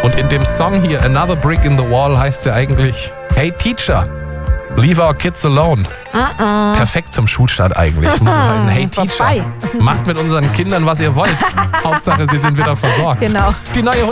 Und in dem Song hier, Another Brick in the Wall, heißt ja eigentlich, hey Teacher, leave our kids alone. Perfekt zum Schulstart eigentlich. Muss heißen, hey Teacher, macht mit unseren Kindern, was ihr wollt. Hauptsache, sie sind wieder versorgt. Genau. Die neue